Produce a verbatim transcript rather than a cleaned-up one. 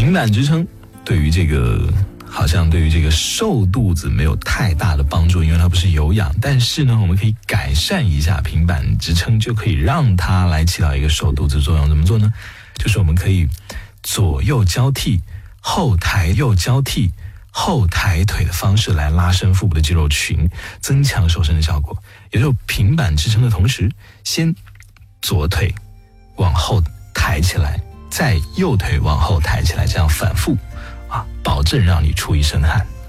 平板支撑对于这个好像对于这个瘦肚子没有太大的帮助，因为它不是有氧，但是呢我们可以改善一下平板支撑，就可以让它来起到一个瘦肚子作用。怎么做呢？就是我们可以左右交替，后抬右交替，后抬腿的方式来拉伸腹部的肌肉群，增强瘦身的效果。也就是平板支撑的同时，先左腿往后抬起来，再右腿往后抬起来，这样反复啊，保证让你出一身汗。